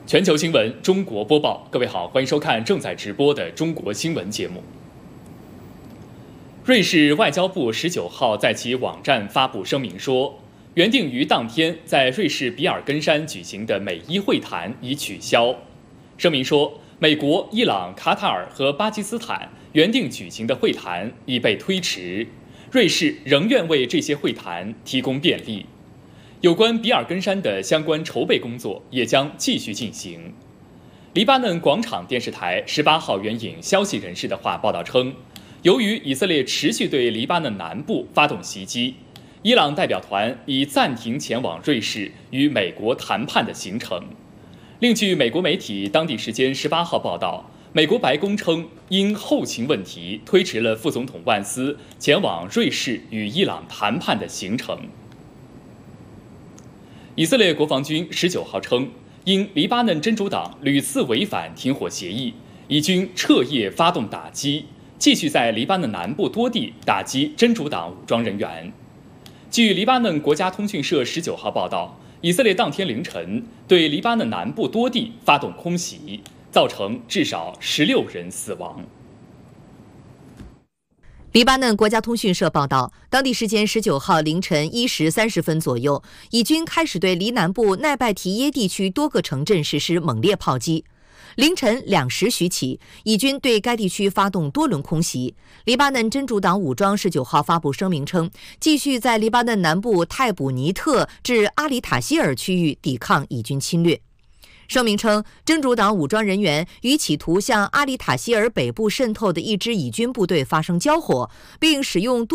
全球新闻中国播报，各位好，欢迎收看正在直播的中国新闻节目。瑞士外交部19号在其网站发布声明说，原定于当天在瑞士比尔根山举行的美伊会谈已取消。声明说，美国、伊朗、卡塔尔和巴基斯坦原定举行的会谈已被推迟，瑞士仍愿为这些会谈提供便利。有关比尔根山的相关筹备工作也将继续进行。黎巴嫩广场电视台18号援引消息人士的话报道称，由于以色列持续对黎巴嫩南部发动袭击，伊朗代表团已暂停前往瑞士与美国谈判的行程。另据美国媒体当地时间18号报道，美国白宫称因后勤问题推迟了副总统万斯前往瑞士与伊朗谈判的行程。以色列国防军19号称，因黎巴嫩真主党屡次违反停火协议，以军彻夜发动打击，继续在黎巴嫩南部多地打击真主党武装人员。据黎巴嫩国家通讯社19号报道，以色列当天凌晨对黎巴嫩南部多地发动空袭，造成至少16人死亡。 黎巴嫩国家通讯社报道，当地时间19号凌晨1时30分左右，以军开始对黎南部奈拜提耶地区多个城镇实施猛烈炮击。凌晨2时许起，以军对该地区发动多轮空袭。黎巴嫩真主党武装19号发布声明称，继续在黎巴嫩南部泰卜尼特至阿里塔希尔区域抵抗以军侵略。声明称，真主党武装人员与企图向阿里塔希尔北部渗透的一支以军部队发生交火，并使用